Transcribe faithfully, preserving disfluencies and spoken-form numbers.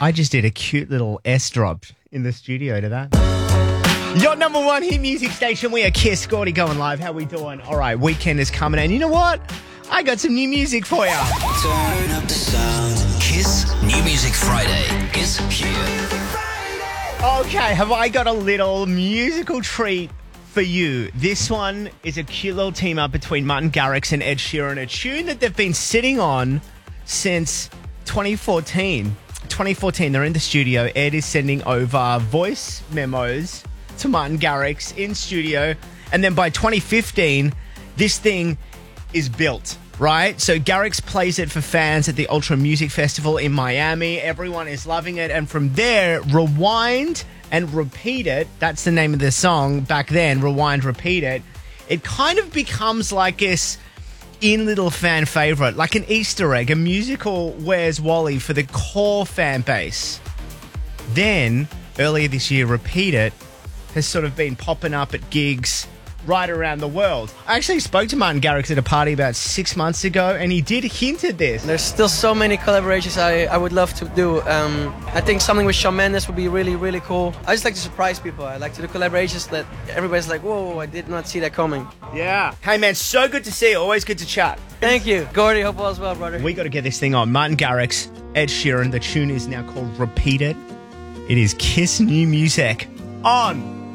I just did a cute little S drop in the studio to that. Your number one hit music station. We are Kiss. Gordy going live. How we doing? All right, weekend is coming, and you know what? I got some new music for you. Turn up the sound. Kiss New Music Friday is here. Okay, have I got a little musical treat for you? This one is a cute little team up between Martin Garrix and Ed Sheeran, a tune that they've been sitting on since twenty fourteen. twenty fourteen, they're in the studio. Ed is sending over voice memos to Martin Garrix in studio. And then by twenty fifteen, this thing is built, right? So Garrix plays it for fans at the Ultra Music Festival in Miami. Everyone is loving it. And from there, Rewind and Repeat It, that's the name of the song back then, Rewind, Repeat It. It kind of becomes like this in little fan favorite, like an Easter egg, a musical Where's Wally for the core fan base. Then, earlier this year, Repeat It has sort of been popping up at gigs right around the world. I actually spoke to Martin Garrix at a party about six months ago, and he did hint at this. There's still so many collaborations I, I would love to do. Um, I think something with Shawn Mendes would be really, really cool. I just like to surprise people. I like to do collaborations that everybody's like, whoa, I did not see that coming. Yeah. Hey, man, so good to see you. Always good to chat. Thank you. Gordy, hope all is well, brother. We got to get this thing on. Martin Garrix, Ed Sheeran. The tune is now called Repeat It. It is Kiss New Music on